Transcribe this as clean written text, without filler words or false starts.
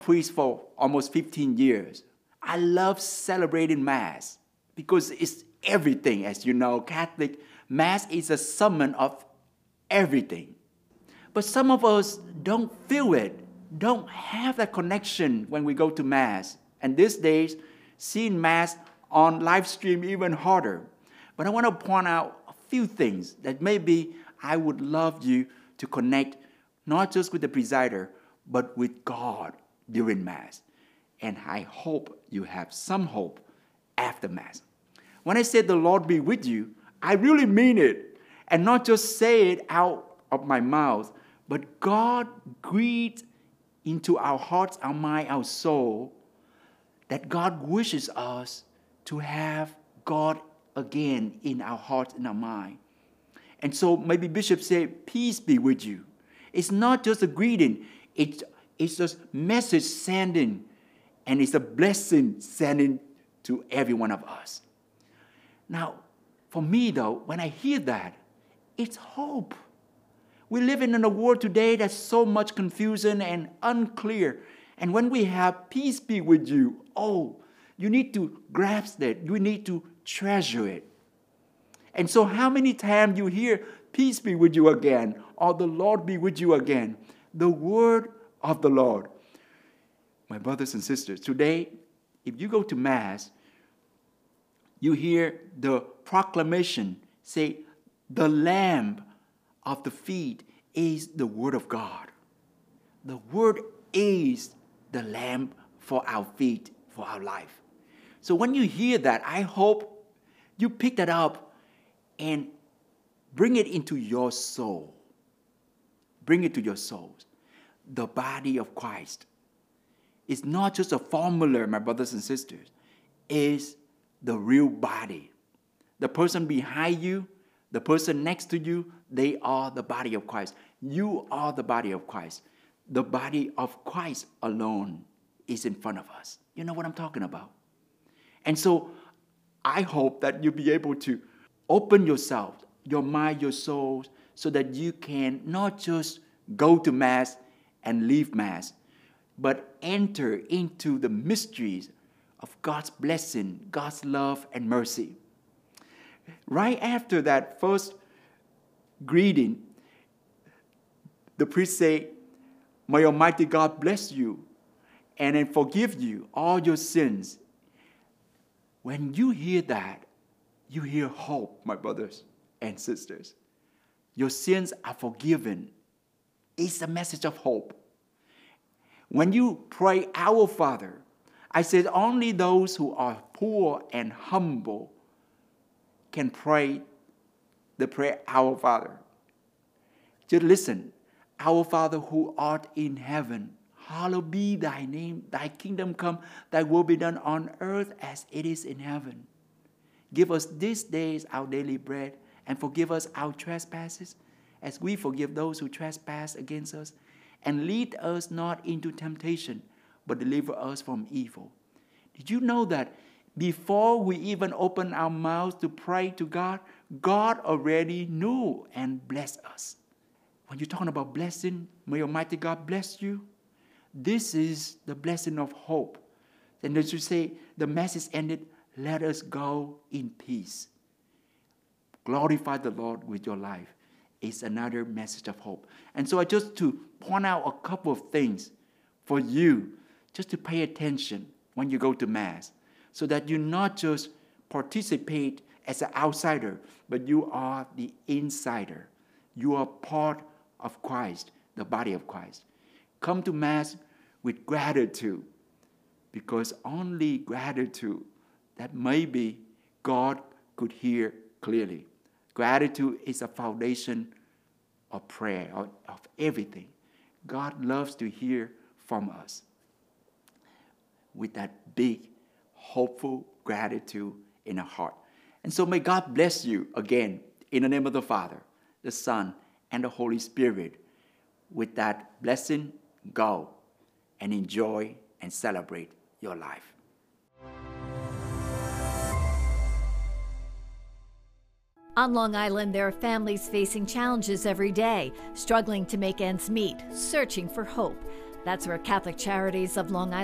priest for almost 15 years. I love celebrating Mass because it's everything. As you know, Catholic Mass is a summon of everything. But some of us don't feel it, don't have that connection when we go to Mass. And these days, seeing Mass on live stream even harder. But I want to point out a few things that maybe I would love you to connect, not just with the presider, but with God during Mass. And I hope you have some hope after Mass. When I say the Lord be with you, I really mean it. And not just say it out of my mouth, but God breathes into our hearts, our mind, our soul, that God wishes us to have God again in our hearts and our mind. And so maybe Bishop said, peace be with you. It's not just a greeting. It's just message sending. And it's a blessing sending to every one of us. Now, for me though, when I hear that, it's hope. We live in a world today that's so much confusion and unclear. And when we have peace be with you, you need to grasp it. You need to treasure it. And so how many times you hear peace be with you again, or the Lord be with you again? The word of the Lord. My brothers and sisters, today, if you go to Mass, you hear the proclamation say, the lamp of the feet is the word of God. The word is the lamp for our feet, for our life. So when you hear that, I hope you pick that up and bring it into your soul. Bring it to your souls. The body of Christ. It's not just a formula, my brothers and sisters. It's the real body. The person behind you, the person next to you, they are the body of Christ. You are the body of Christ. The body of Christ alone is in front of us. You know what I'm talking about? And so I hope that you'll be able to open yourself, your mind, your souls, so that you can not just go to Mass and leave Mass, but enter into the mysteries of God's blessing, God's love and mercy. Right after that first greeting, the priest said, may Almighty God bless you and then forgive you all your sins. When you hear that, you hear hope, my brothers and sisters. Your sins are forgiven. It's a message of hope. When you pray, Our Father, I said only those who are poor and humble can pray the prayer, Our Father. Just listen. Our Father who art in heaven, hallowed be thy name. Thy kingdom come, thy will be done on earth as it is in heaven. Give us this day our daily bread, and forgive us our trespasses, as we forgive those who trespass against us. And lead us not into temptation, but deliver us from evil. Did you know that before we even open our mouths to pray to God, God already knew and blessed us? When you're talking about blessing, may Almighty God bless you. This is the blessing of hope. And as you say, the message ended, let us go in peace. Glorify the Lord with your life. It's another message of hope. And so I just to point out a couple of things for you, just to pay attention when you go to Mass, so that you not just participate as an outsider, but you are the insider. You are part of Christ, the body of Christ. Come to Mass with gratitude, because only gratitude that maybe God could hear clearly. Gratitude is a foundation of prayer, of everything. God loves to hear from us with that big, hopeful gratitude in our heart. And so may God bless you again in the name of the Father, the Son, and the Holy Spirit. With that blessing, go and enjoy and celebrate your life. On Long Island, there are families facing challenges every day, struggling to make ends meet, searching for hope. That's where Catholic Charities of Long Island